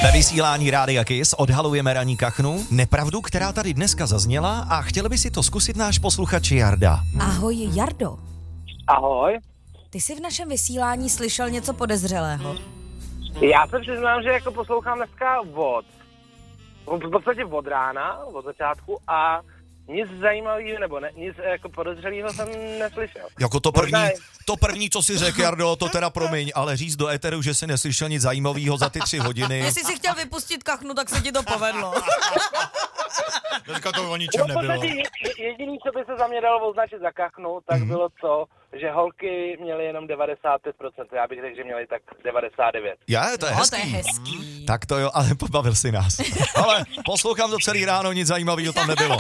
Ve vysílání Rádia Kiss odhalujeme ranní kachnu, nepravdu, která tady dneska zazněla a chtěl by si to zkusit náš posluchač Jarda. Ahoj, Jardo. Ahoj. Ty jsi v našem vysílání slyšel něco podezřelého? Já se přiznám, že jako poslouchám dneska v podstatě od rána, od začátku a nic zajímavého nebo ne, nic jako podezřelého jsem neslyšel. Jako to první, co si řekl, Jardo, to teda promiň, ale říct do éteru, že si neslyšel nic zajímavého za ty 3 hodiny. Jestli jsi chtěl vypustit kachnu, tak se ti to povedlo. Dneska to o ničem nebylo. Jediný, co by se za mě dalo označit za kachnu, tak bylo to, že holky měly jenom 95%, já bych řekl, že měly tak 99%. To je hezký. To je hezký. Tak to jo, ale pobavil si nás. Ale poslouchám to celý ráno, nic zajímavého tam nebylo.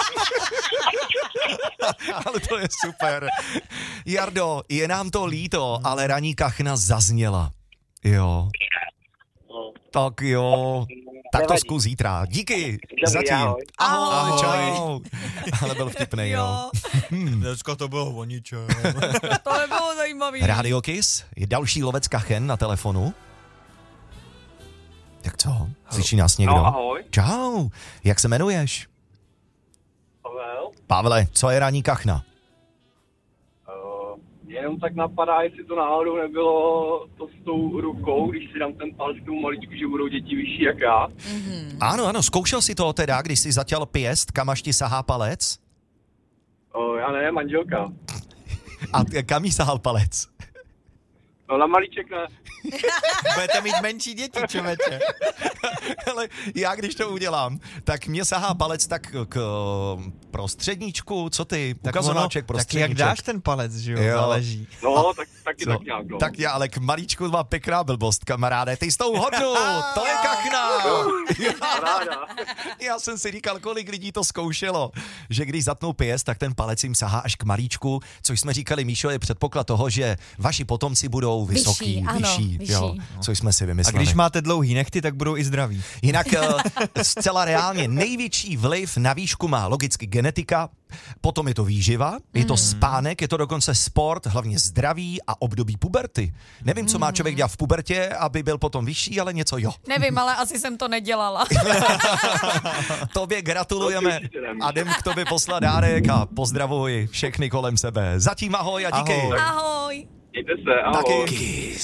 Ale to je super. Jardo, je nám to líto, ale ranní kachna zazněla. Jo. Tak jo. Tak to zkus zítra. Díky. Zatím. Ahoj. Čau. Ale byl vtipnej, jo. Dneska to bylo o ničem. To nebylo zajímavý. Radio Kiss, je další lovec kachen na telefonu. Tak co? Slyší nás někdo? No, ahoj. Čau. Jak se jmenuješ? Pavel. Pavle, co je ranní kachna? Jenom tak napadá, jestli to náhodou nebylo to s tou rukou, když si dám ten palec k tomu maličku, že budou děti vyšší jak já. Mm-hmm. Ano, zkoušel si to teda, když jsi zatěl pěst, kam až ti sahá palec? Já ne, manželka. A kam jí sahal palec? No na malíček ne. Budete mít menší děti, člověče. Ale já když to udělám, tak mě sahá palec tak k prostředníčku, co ty? Ukazováček, Tak prostředníček. jak dáš ten palec, že jo, záleží. No, taky tak nějak. No. Tak já, ale k malíčku má pěkná blbost, kamaráde. Ty jsi tou hodnu, to je kachna. Ráda. Já jsem si říkal, kolik lidí to zkoušelo, že když zatnou pěst, tak ten palec jim sahá až k malíčku, což jsme říkali, Míšo, je předpoklad toho, že vaši potomci budou vyšší. Jo, což jsme si A vymysleli. když máte dlouhý nechty, tak budou i zdraví. Jinak zcela reálně největší vliv na výšku má logicky genetika, potom je to výživa, je to spánek, je to dokonce sport, hlavně zdraví a období puberty. Nevím, co má člověk dělat v pubertě, aby byl potom vyšší, ale něco jo. Nevím, ale asi jsem to nedělala. Tobě gratulujeme a jdem k tobě poslat dárek a pozdravuj všechny kolem sebe. Zatím ahoj a díky. Ahoj. Ahoj. Mějte se, ahoj. Taky.